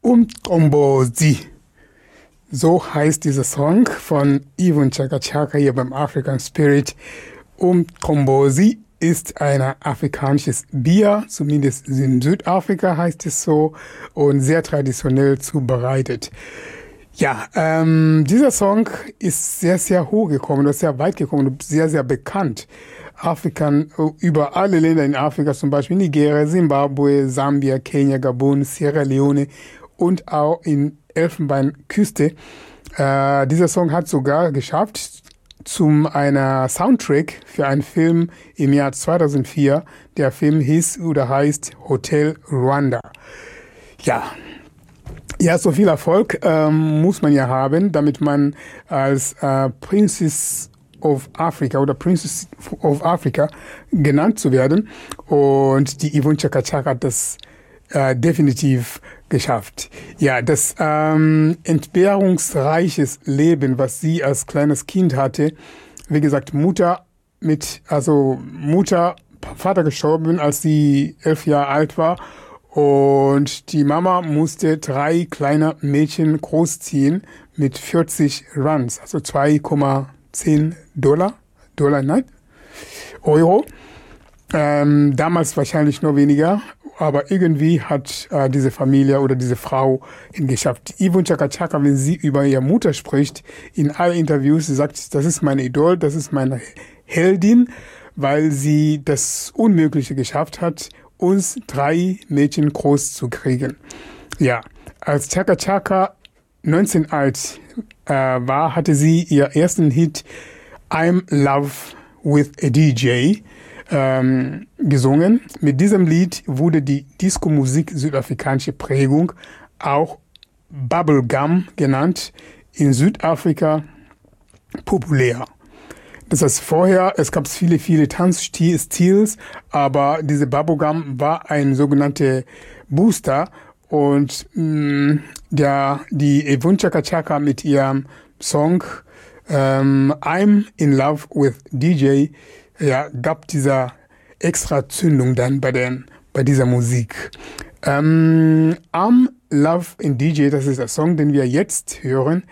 Umkombozi. So heißt dieser Song von Yvonne Chaka Chaka hier beim African Spirit. Umkombozi ist ein afrikanisches Bier, zumindest in Südafrika heißt es so, und sehr traditionell zubereitet. Ja, dieser Song ist sehr, sehr hoch gekommen, sehr weit gekommen und sehr, sehr bekannt. Über alle Länder in Afrika, zum Beispiel Nigeria, Zimbabwe, Sambia, Kenia, Gabun, Sierra Leone und auch in Elfenbeinküste. Dieser Song hat sogar geschafft, einer Soundtrack für einen Film im Jahr 2004. Der Film heißt Hotel Rwanda. Ja, so viel Erfolg muss man ja haben, damit man als Princess of Africa oder Princess of Africa genannt zu werden. Und die Yvonne Chaka Chaka hat das definitiv geschafft. Ja, das entbehrungsreiches Leben, was sie als kleines Kind hatte, wie gesagt, Vater gestorben, als sie 11 Jahre alt war. Und die Mama musste 3 kleine Mädchen großziehen mit 40 Rands, also 2,10 Euro. Damals wahrscheinlich noch weniger, aber irgendwie hat diese Familie oder diese Frau ihn geschafft. Yvonne Chaka Chaka, wenn sie über ihre Mutter spricht, in allen Interviews, sie sagt, das ist mein Idol, das ist meine Heldin, weil sie das Unmögliche geschafft hat, uns 3 Mädchen groß zu kriegen. Ja, als Chaka Chaka 19 alt war, hatte sie ihren ersten Hit I'm Love with a DJ gesungen. Mit diesem Lied wurde die Disco-Musik südafrikanische Prägung, auch Bubblegum genannt, in Südafrika populär. Das heißt, es gab viele Tanzstils, aber diese Bubblegum war ein sogenannter Booster und die Yvonne Chaka Chaka mit ihrem Song I'm in Love with DJ gab dieser extra Zündung dann bei dieser Musik. I'm Love in DJ, das ist der Song, den wir jetzt hören.